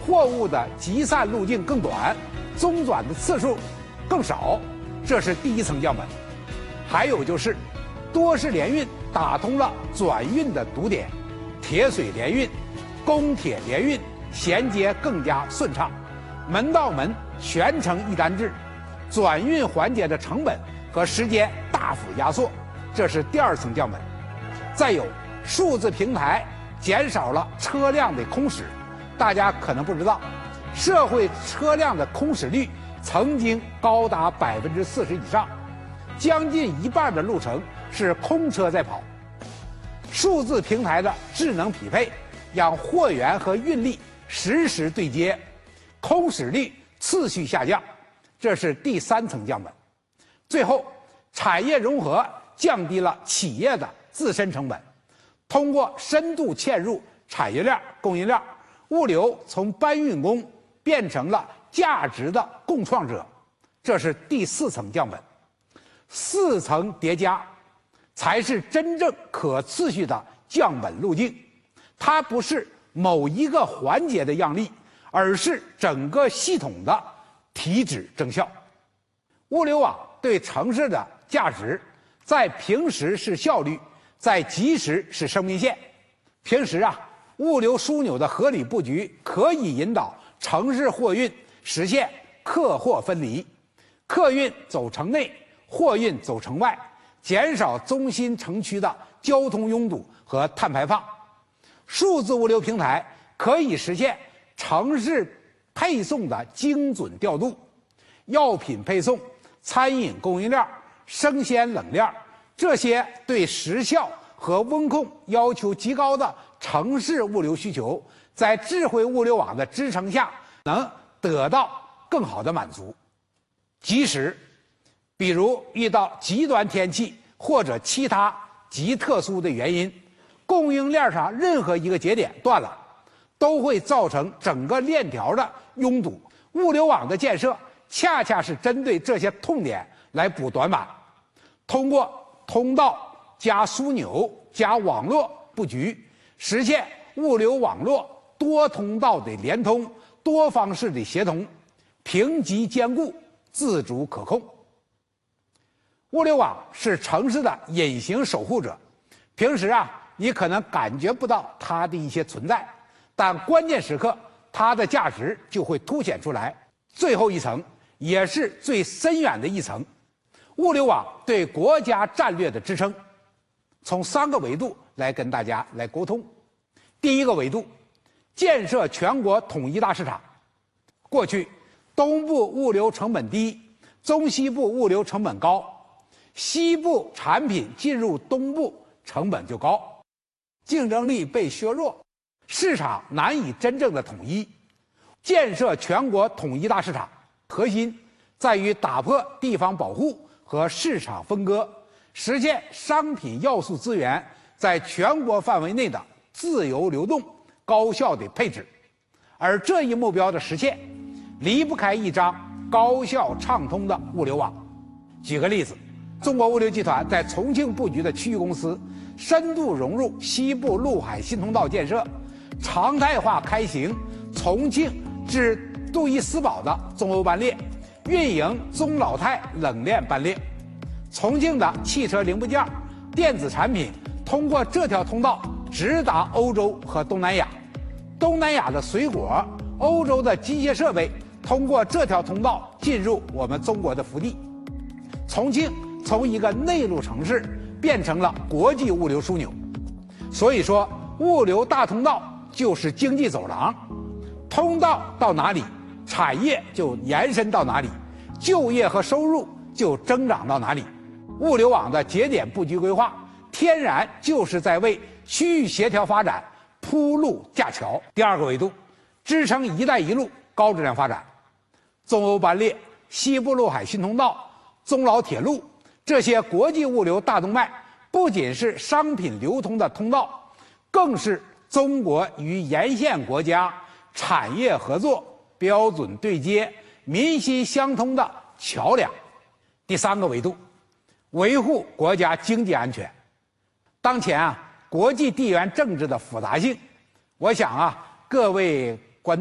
货物的集散路径更短，中转的次数更少，这是第一层降本。还有就是多式联运打通了转运的堵点，铁水联运、公铁联运衔接更加顺畅，门到门全程一单制，转运环节的成本和时间大幅压缩，这是第二层降本。再有数字平台减少了车辆的空驶，大家可能不知道，社会车辆的空驶率曾经高达40%以上，将近一半的路程是空车在跑。数字平台的智能匹配，让货源和运力实时对接，空驶率次序下降，这是第三层降本。最后，产业融合降低了企业的自身成本，通过深度嵌入产业链、供应链，物流从搬运工变成了价值的共创者，这是第四层降本。四层叠加才是真正可持续的降本路径，它不是某一个环节的让利，而是整个系统的提质增效。物流网对城市的价值，在平时是效率，在即时是生命线。平时物流枢纽的合理布局可以引导城市货运实现客货分离，客运走城内，货运走城外，减少中心城区的交通拥堵和碳排放。数字物流平台可以实现城市配送的精准调度，药品配送、餐饮供应链、生鲜冷链，这些对时效和温控要求极高的城市物流需求，在智慧物流网的支撑下，能得到更好的满足。即使比如遇到极端天气或者其他极特殊的原因，供应链上任何一个节点断了，都会造成整个链条的拥堵。物流网的建设恰恰是针对这些痛点来补短板，通过通道加枢纽加网络布局，实现物流网络多通道的联通、多方式的协同，平级兼顾，自主可控。物流网是城市的隐形守护者，平时你可能感觉不到它的一些存在，但关键时刻它的价值就会凸显出来。最后一层也是最深远的一层，物流网对国家战略的支撑，从3个维度来跟大家来沟通。第一个维度，建设全国统一大市场。过去东部物流成本低，中西部物流成本高，西部产品进入东部成本就高，竞争力被削弱，市场难以真正的统一。建设全国统一大市场，核心在于打破地方保护和市场分割，实现商品要素资源在全国范围内的自由流动、高效的配置。而这一目标的实现，离不开一张高效畅通的物流网。举个例子，中国物流集团在重庆布局的区域公司，深度融入西部陆海新通道建设，常态化开行重庆至杜伊斯堡的中欧班列，运营中老泰冷链班列。重庆的汽车零部件、电子产品通过这条通道直达欧洲和东南亚，东南亚的水果、欧洲的机械设备通过这条通道进入我们中国的腹地。重庆从一个内陆城市变成了国际物流枢纽。所以说，物流大通道就是经济走廊，通道到哪里，产业就延伸到哪里，就业和收入就增长到哪里。物流网的节点布局规划，天然就是在为区域协调发展铺路架桥。第二个维度，支撑“一带一路”高质量发展。中欧班列、西部陆海新通道、中老铁路，这些国际物流大动脉，不仅是商品流通的通道，更是中国与沿线国家产业合作、标准对接、民心相通的桥梁。第三个维度，维护国家经济安全。当前国际地缘政治的复杂性，我想各位